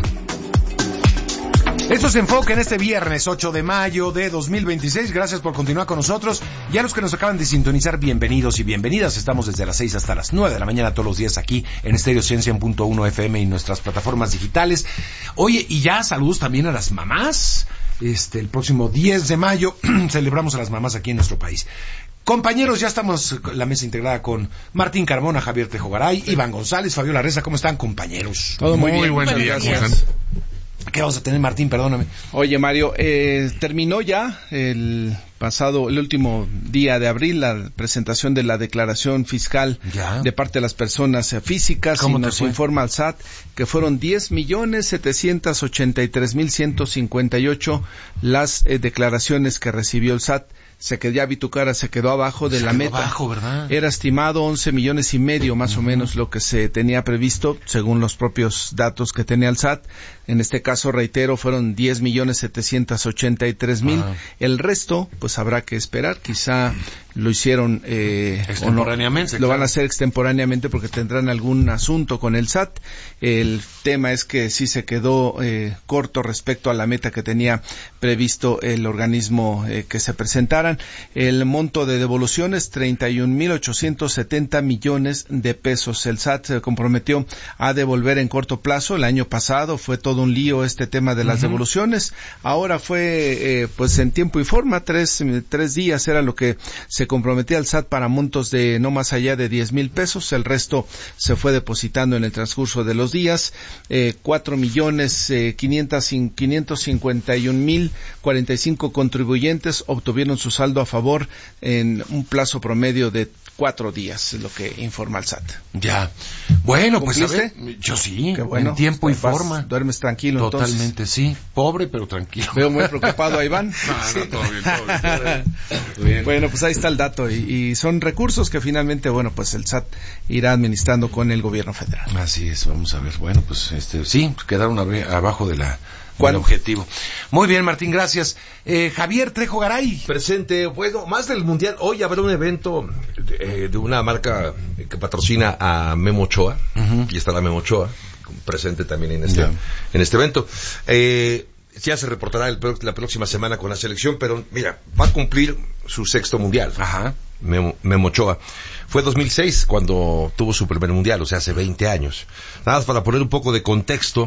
Esto es Enfoque en este viernes ocho de mayo de dos mil veintiséis. Gracias por continuar con nosotros. Y a los que nos acaban de sintonizar, bienvenidos y bienvenidas. Estamos desde las seis hasta las nueve de la mañana todos los días aquí en Stereo cien punto uno F M y nuestras plataformas digitales. Oye, y ya saludos también a las mamás. Este, el próximo diez de mayo celebramos a las mamás aquí en nuestro país. Compañeros, ya estamos en la mesa integrada con Martín Carmona, Javier Tejogaray, Iván González, Fabiola Reza. ¿Cómo están, compañeros? Todo muy, muy bien. Buen día, ¿cómo están? ¿Qué vamos a tener, Martín? Perdóname. Oye, Mario, eh, terminó ya el pasado, el último día de abril, la presentación de la declaración fiscal ya de parte de las personas eh, físicas, y nos fue? informa el S A T que fueron diez millones setecientos ochenta y tres mil ciento cincuenta y ocho las eh, declaraciones que recibió el S A T. Se quedó ya Bitucara, se quedó abajo de se la meta. Abajo, ¿verdad? Era estimado once millones y medio, más uh-huh. o menos, lo que se tenía previsto, según los propios datos que tenía el S A T. En este caso, reitero, fueron diez millones setecientos ochenta y tres mil. Uh-huh. El resto, pues habrá que esperar. Quizá lo hicieron eh, extemporáneamente. O no, lo claro. van a hacer extemporáneamente porque tendrán algún asunto con el S A T. El tema es que sí se quedó eh, corto respecto a la meta que tenía previsto el organismo eh, que se presentaran. El monto de devoluciones, treinta y un mil ochocientos setenta millones de pesos. El S A T se comprometió a devolver en corto plazo. El año pasado fue todo un lío este tema de las uh-huh. devoluciones. Ahora fue eh, pues en tiempo y forma, tres, tres días era lo que se comprometía el S A T para montos de no más allá de diez mil pesos. El resto se fue depositando en el transcurso de los días. Eh, cuatro millones eh, quinientos cincuenta y un mil cuarenta y cinco contribuyentes obtuvieron su saldo a favor en un plazo promedio de cuatro días, es lo que informa el S A T. Ya. Bueno, pues a ver, yo sí, bueno, en tiempo y vas, forma. Duermes tranquilo. Totalmente, entonces. Sí. Pobre, pero tranquilo. Veo muy preocupado a Iván. No, sí. no, todo bien, todo bien, todo bien. Todo bien. Bueno, pues ahí está el dato y, y son recursos que finalmente, bueno, pues el S A T irá administrando con el gobierno federal. Así es, vamos a ver. Bueno, pues este, sí, quedaron abajo de la ¿Cuál objetivo? Muy bien, Martín, gracias. Eh, Javier Trejo Garay. Presente. Bueno, más del Mundial. Hoy habrá un evento eh, de una marca que patrocina a Memo Ochoa. Uh-huh. Y estará Memo Ochoa presente también en este, yeah. en este evento. Eh, ya se reportará el, la próxima semana con la selección, pero mira, va a cumplir su sexto Mundial. Ajá. Memo, Memo Ochoa. Fue dos mil seis cuando tuvo su primer Mundial, o sea, hace veinte años. Nada más para poner un poco de contexto.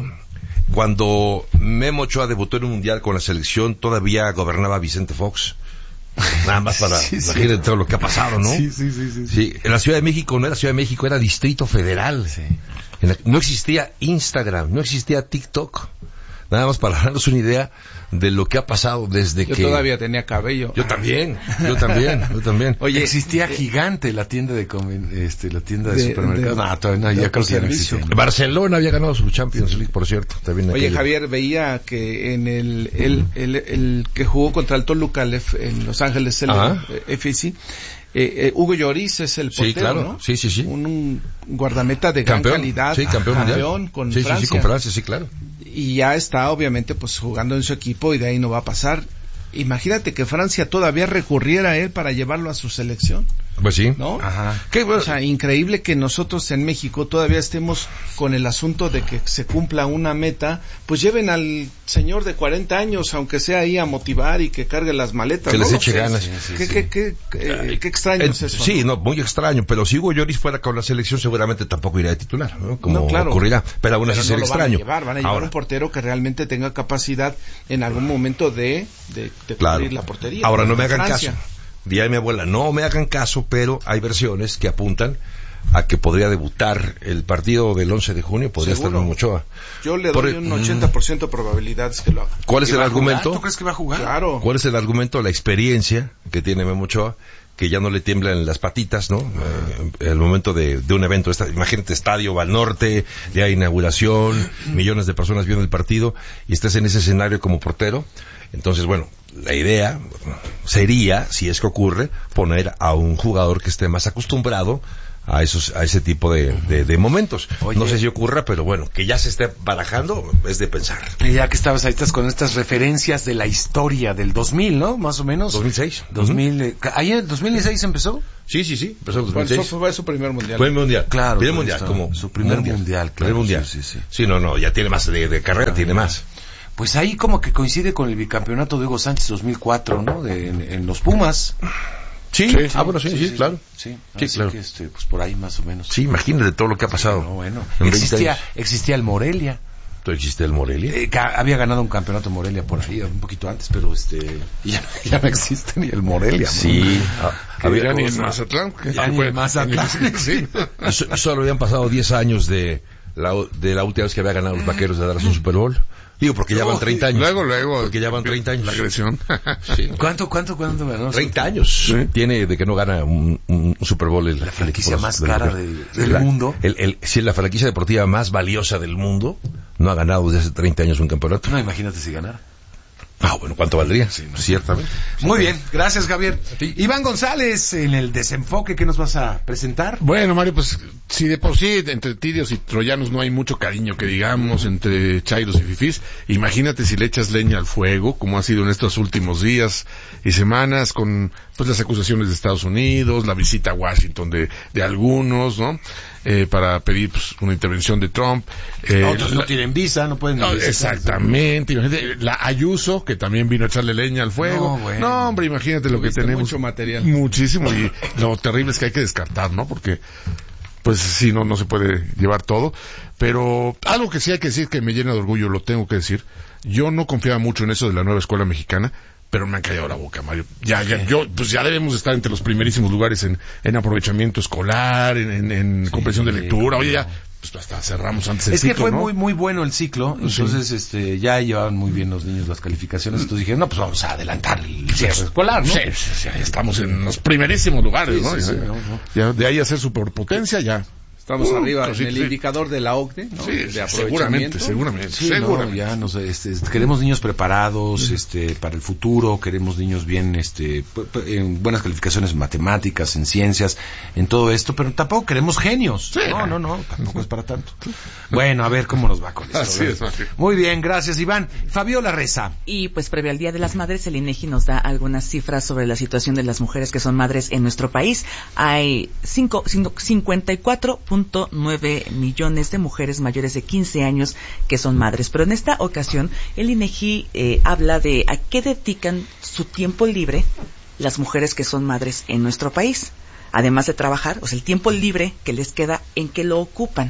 Cuando Memo Ochoa debutó en un mundial con la selección, todavía gobernaba Vicente Fox. Nada más para sí, imagínate sí. todo lo que ha pasado, ¿no? Sí, sí, sí, sí, sí. En la Ciudad de México no era Ciudad de México, era Distrito Federal. Sí. En la, no existía Instagram, no existía TikTok. Nada más para darnos una idea de lo que ha pasado desde yo que... Yo todavía tenía cabello. Yo también, yo también, yo también. Oye, existía eh, Gigante, la tienda de este, la tienda de, de supermercados. De, no, todavía no, ya creo que ya no existía. Barcelona había ganado su Champions League, por cierto. También Oye, aquello. Javier, veía que en el, el, el, el, el que jugó contra el Toluca en Los Ángeles, el F C, Eh, eh, Hugo Lloris es el portero, sí, claro. ¿no? Sí, sí, sí. Un, un guardameta de gran campeón, calidad. Sí, campeón, campeón con sí, Francia. Sí, sí, con Francia, sí, claro. Y ya está, obviamente, pues jugando en su equipo y de ahí no va a pasar. Imagínate que Francia todavía recurriera a él para llevarlo a su selección. Pues sí. ¿No? Ajá. Qué, o sea, increíble que nosotros en México todavía estemos con el asunto de que se cumpla una meta, pues lleven al señor de cuarenta años, aunque sea ahí a motivar y que cargue las maletas. Que ¿no? les eche Sí, ganas. sí, sí, ¿Qué, sí. Qué, qué, qué, qué extraño eh, es eso? Sí, ¿no? no, muy extraño, pero si Hugo Lloris fuera con la selección seguramente tampoco iría de titular, ¿no? Como no, claro. ocurrirá, pero aún así pero sería no lo extraño. Van a llevar, van a llevar Ahora, un portero que realmente tenga capacidad en algún momento de, de, de claro. cubrir la portería. Ahora no me hagan Francia. caso. Día mi abuela, no me hagan caso, pero hay versiones que apuntan a que podría debutar el partido del once de junio, podría ¿Seguro? estar Memo Ochoa. Yo le Por doy el, un ochenta por ciento de probabilidades que lo haga. ¿Cuál es el argumento? ¿Tú crees que va a jugar? Claro. ¿Cuál es el argumento? La experiencia que tiene Memo Ochoa, que ya no le tiemblan las patitas, ¿no? Eh, el momento de, de un evento, esta, imagínate Estadio Banorte, día de inauguración, millones de personas viendo el partido, y estás en ese escenario como portero. Entonces, bueno, la idea sería, si es que ocurre, poner a un jugador que esté más acostumbrado a esos, a ese tipo de, de, de momentos. Oye, no sé si ocurra, pero bueno, que ya se esté barajando es de pensar. Y ya que estabas ahí, estás con estas referencias de la historia del dos mil, ¿no? Más o menos. dos mil seis. dos mil, uh-huh. ¿Ahí en dos mil dieciséis empezó? Sí, sí, sí, empezó en dos mil seis. Fue, fue su primer mundial. Fue el mundial. Claro. Primer mundial, como su primer mundial, mundial claro. Primer mundial. Sí, sí, sí. Sí, no, no, ya tiene más de, de carrera, ah, tiene más. Pues ahí como que coincide con el bicampeonato de Hugo Sánchez dos mil cuatro, ¿no? De, en, en los Pumas. Sí, sí, ah, bueno, sí, sí, sí, sí claro. Sí, sí así claro. que este, pues por ahí más o menos. Sí, imagínate todo lo que ha pasado. No, bueno, existía, existía el Morelia. ¿Tú existía el Morelia? Eh, había ganado un campeonato Morelia por ahí, un poquito antes, pero este ya, ya no existe ni el Morelia. Sí. Ah, había ni el Mazatlán. Ya ni el Mazatlán. Sí. Solo habían pasado diez años de la, de la última vez que había ganado los Vaqueros de darse un Super Bowl. Digo, porque ya van treinta años. Luego, luego. Porque ya van treinta años. La agresión. Sí. ¿Cuánto, cuánto, cuánto ganó? treinta años. ¿Sí? Tiene de que no gana un, un Super Bowl. El, la franquicia el, más cara de, del la, mundo. El, el, si es la franquicia deportiva más valiosa del mundo, no ha ganado desde hace treinta años un campeonato. No, imagínate si ganara. Ah, bueno, ¿cuánto valdría? Sí, no, ciertamente. Muy bien, gracias Javier. Iván González, en el desenfoque, ¿qué nos vas a presentar? Bueno, Mario, pues si de por sí entre tirios y troyanos no hay mucho cariño que digamos, entre chairos y fifís, imagínate si le echas leña al fuego, como ha sido en estos últimos días y semanas, con pues las acusaciones de Estados Unidos, la visita a Washington de, de algunos, ¿no? Eh, para pedir pues, una intervención de Trump. Eh, Otros no la, tienen visa, no pueden... No, exactamente, imagínate, la Ayuso, que también vino a echarle leña al fuego. No, bueno. no hombre, imagínate lo que tenemos. Mucho material. Muchísimo, y lo terrible es que hay que descartar, ¿no? Porque, pues sí, no, no se puede llevar todo. Pero algo que sí hay que decir que me llena de orgullo, lo tengo que decir. Yo no confiaba mucho en eso de la nueva escuela mexicana, pero me han callado la boca, Mario. Ya, ya, yo, pues ya debemos estar entre los primerísimos lugares en, en aprovechamiento escolar, en, en, en sí, comprensión de lectura. Oye, ya, pues hasta cerramos antes el es ciclo, que fue ¿no? muy, muy bueno el ciclo, entonces, sí. este, ya llevaban muy bien los niños las calificaciones, entonces dijeron, no, pues vamos a adelantar el cierre escolar, ¿no? Sí, sí, sí, estamos en los primerísimos lugares, sí, ¿no? Sí, ya, sí, no, no. Ya, de ahí a ser superpotencia, ya. Estamos uh, arriba sí, en el sí. indicador de la O C D E, ¿no? Sí, de seguramente, seguramente. Sí, seguramente. No, ya nos, este, queremos niños preparados, este, para el futuro, queremos niños bien, este, en buenas calificaciones en matemáticas, en ciencias, en todo esto, pero tampoco queremos genios. Sí. No, no, no, tampoco es para tanto. Bueno, a ver cómo nos va con esto. Así es, así. Muy bien, gracias, Iván. Fabiola Reza. Y pues previo al Día de las Madres, el INEGI nos da algunas cifras sobre la situación de las mujeres que son madres en nuestro país. Hay cinco, cincuenta y cuatro punto nueve millones de mujeres mayores de quince años que son madres, pero en esta ocasión el INEGI eh, habla de a qué dedican su tiempo libre las mujeres que son madres en nuestro país, además de trabajar, o sea, el tiempo libre que les queda, ¿en qué lo ocupan?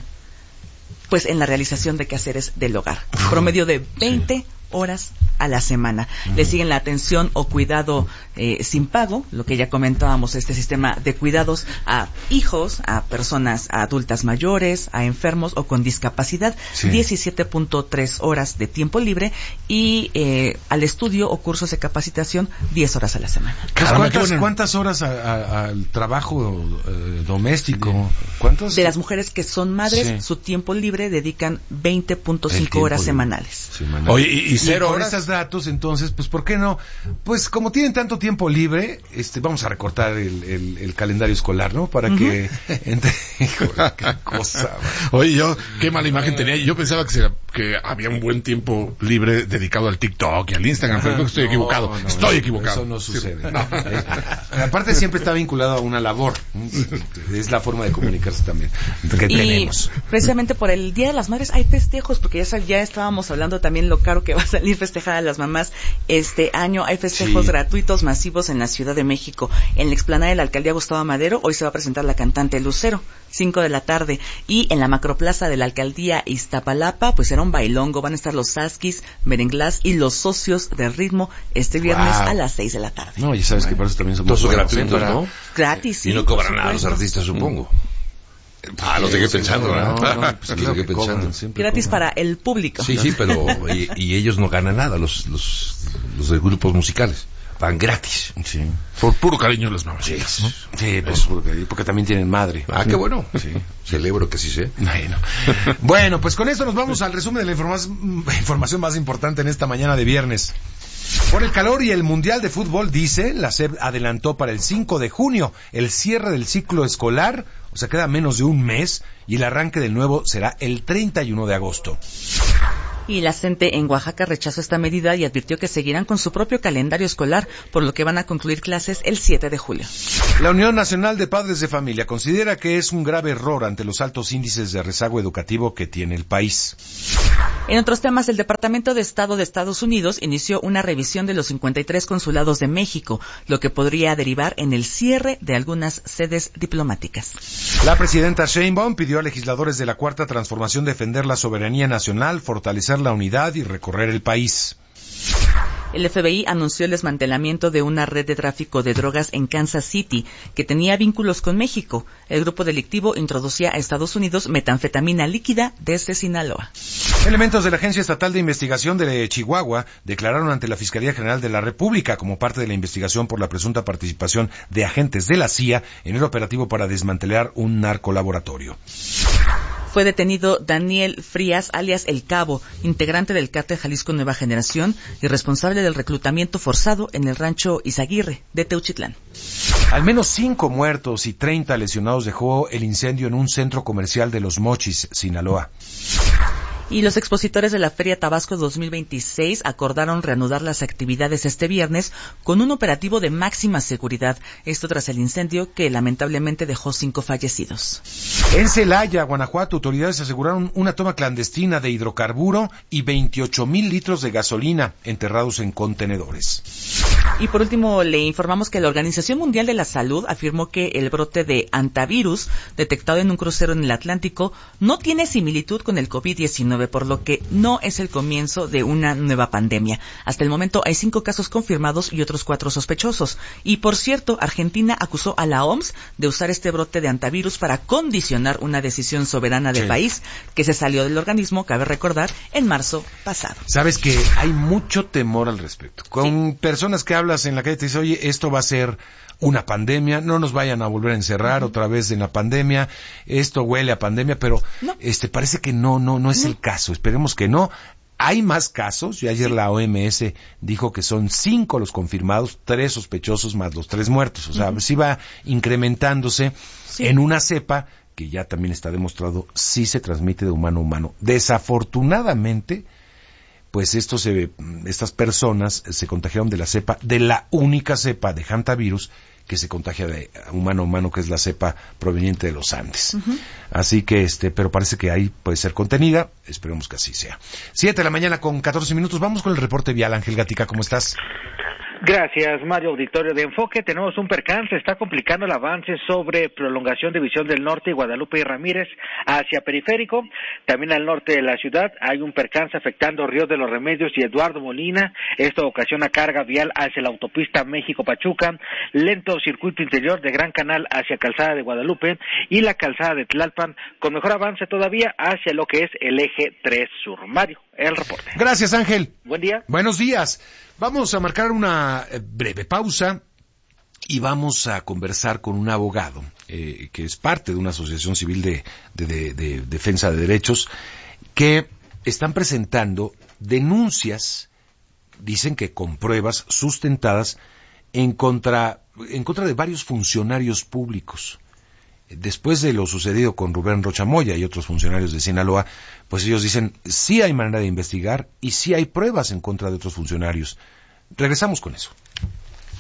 Pues en la realización de quehaceres del hogar, promedio de veinte horas a la semana. Uh-huh. Le siguen la atención o cuidado eh, sin pago, lo que ya comentábamos, este sistema de cuidados a hijos, a personas a adultas mayores, a enfermos o con discapacidad, sí. diecisiete punto tres horas de tiempo libre, y eh, al estudio o cursos de capacitación diez horas a la semana. ¿Cuántas, ¿cuántas horas a, a, al trabajo eh, doméstico? ¿Cuántas? De las mujeres que son madres, sí. su tiempo libre dedican veinte punto cinco horas libre. semanales. semanales. Oye, y, y cero y con horas. Estos datos, entonces, pues, ¿por qué no? Pues, como tienen tanto tiempo libre, este, vamos a recortar el, el, el calendario escolar, ¿no? Para uh-huh. que entre... qué cosa. Oye, yo, qué mala imagen tenía. Yo pensaba que se, que había un buen tiempo libre dedicado al TikTok y al Instagram. Pero creo que estoy no, equivocado. No, estoy no, equivocado. Eso no sucede. Sí. No. Eh, aparte siempre está vinculado a una labor. Es la forma de comunicarse también que y tenemos. Precisamente por el Día de las Madres hay festejos, porque ya, ya estábamos hablando también lo caro que va a salir festejar a las mamás este año. Hay festejos Sí. gratuitos masivos en la Ciudad de México. En la explanada de la Alcaldía Gustavo Madero hoy se va a presentar la cantante Lucero, cinco de la tarde. Y en la macroplaza de la Alcaldía Iztapalapa, pues será un bailongo. Van a estar los Saskis, Merenglás y los socios de ritmo este viernes Wow. a las seis de la tarde. No, ya sabes que por eso también somos Todos buenos, gratuitos, ¿eh? Para- ¿no? Gratis, sí. Y no por cobran nada a los supuesto. artistas, supongo. Ah, lo dejé pensando, ¿verdad? No, no, pues Lo claro dejé que cobran, pensando. siempre Gratis cobran. para el público. Sí, sí, pero y, y ellos no ganan nada, los los los de grupos musicales. Van gratis. Sí. Por puro cariño las mamasitas, Sí, ¿no? sí, pues, porque, porque también tienen madre. Ah, qué bueno. Sí. Celebro que sí sé. Bueno. Bueno, pues con esto nos vamos al resumen de la informa- información más importante en esta mañana de viernes. Por el calor y el Mundial de Fútbol, dice, la S E P adelantó para el cinco de junio el cierre del ciclo escolar, o sea, queda menos de un mes, y el arranque del nuevo será el treinta y uno de agosto. Y la CENTE en Oaxaca rechazó esta medida y advirtió que seguirán con su propio calendario escolar, por lo que van a concluir clases el siete de julio. La Unión Nacional de Padres de Familia considera que es un grave error ante los altos índices de rezago educativo que tiene el país. En otros temas, el Departamento de Estado de Estados Unidos inició una revisión de los cincuenta y tres consulados de México, lo que podría derivar en el cierre de algunas sedes diplomáticas. La presidenta Sheinbaum pidió a legisladores de la Cuarta Transformación defender la soberanía nacional, fortalecer la unidad y recorrer el país. El F B I anunció el desmantelamiento de una red de tráfico de drogas en Kansas City que tenía vínculos con México. El grupo delictivo introducía a Estados Unidos metanfetamina líquida desde Sinaloa. Elementos de la Agencia Estatal de Investigación de Chihuahua declararon ante la Fiscalía General de la República como parte de la investigación por la presunta participación de agentes de la C I A en el operativo para desmantelar un narcolaboratorio. Fue detenido Daniel Frías, alias El Cabo, integrante del cártel Jalisco Nueva Generación y responsable del reclutamiento forzado en el rancho Izaguirre de Teuchitlán. Al menos cinco muertos y treinta lesionados dejó el incendio en un centro comercial de Los Mochis, Sinaloa. Y los expositores de la Feria Tabasco dos mil veintiséis acordaron reanudar las actividades este viernes con un operativo de máxima seguridad. Esto tras el incendio que lamentablemente dejó cinco fallecidos. En Celaya, Guanajuato, autoridades aseguraron una toma clandestina de hidrocarburo y veintiocho mil litros de gasolina enterrados en contenedores. Y por último, le informamos que la Organización Mundial de la Salud afirmó que el brote de hantavirus detectado en un crucero en el Atlántico no tiene similitud con el COVID diecinueve, por lo que no es el comienzo de una nueva pandemia. Hasta el momento hay cinco casos confirmados y otros cuatro sospechosos. Y por cierto, Argentina acusó a la O M S de usar este brote de hantavirus para condicionar una decisión soberana del Sí. país que se salió del organismo, cabe recordar, en marzo pasado. Sabes que hay mucho temor al respecto. Con sí. personas que hablas en la calle te dicen, oye, esto va a ser una pandemia, no nos vayan a volver a encerrar uh-huh. otra vez en la pandemia, esto huele a pandemia, pero no. este parece que no, no, no es no. el caso, esperemos que no. Hay más casos, y ayer sí. la O M S dijo que son cinco los confirmados, tres sospechosos más los tres muertos, o sea, uh-huh. sí va incrementándose sí. en una cepa que ya también está demostrado, sí se transmite de humano a humano. Desafortunadamente, pues estos, eh, estas personas se contagiaron de la cepa, de la única cepa de hantavirus que se contagia de humano a humano, que es la cepa proveniente de los Andes. Uh-huh. Así que, este, pero parece que ahí puede ser contenida, esperemos que así sea. Siete de la mañana con catorce minutos, vamos con el reporte vial. Ángel Gatica, ¿cómo estás? Gracias, Mario. Auditorio de Enfoque. Tenemos un percance, está complicando el avance sobre prolongación de División del Norte y Guadalupe y Ramírez hacia Periférico. También al norte de la ciudad hay un percance afectando Río de los Remedios y Eduardo Molina. Esto ocasiona carga vial hacia la autopista México-Pachuca, lento circuito interior de Gran Canal hacia Calzada de Guadalupe y la Calzada de Tlalpan, con mejor avance todavía hacia lo que es el eje tres Sur. Mario, el reporte. Gracias, Ángel. Buen día. Buenos días. Vamos a marcar una breve pausa y vamos a conversar con un abogado eh, que es parte de una asociación civil de, de, de, de defensa de derechos que están presentando denuncias, dicen que con pruebas sustentadas en contra, en contra de varios funcionarios públicos. después de lo sucedido con Rubén Rocha Moya y otros funcionarios de Sinaloa, pues ellos dicen, sí hay manera de investigar y sí hay pruebas en contra de otros funcionarios. Regresamos con eso.